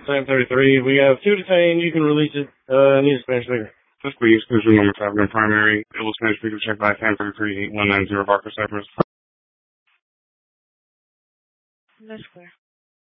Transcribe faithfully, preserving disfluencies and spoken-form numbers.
Sam thirty-three. We have two detained. You can release it. Uh, need a Spanish speaker. Just please, cruising number five, gun primary. Able Spanish speaker check by Sam thirty-three, eight one nine zero Barker Cypress. That's clear.